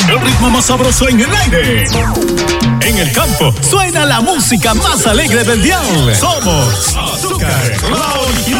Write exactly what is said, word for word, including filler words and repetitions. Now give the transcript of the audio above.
El ritmo más sabroso en el aire. En el campo suena la música más alegre del dial. Somos Azúcar, Cloud y